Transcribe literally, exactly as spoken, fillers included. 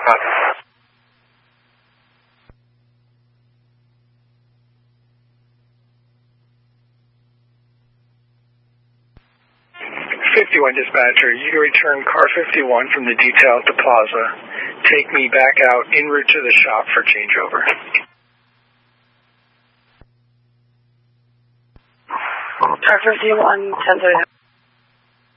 copy. fifty-one dispatcher, you can return car fifty-one from the detail at the plaza. Take me back out en route to the shop for changeover. Car fifty-one, ten thirty.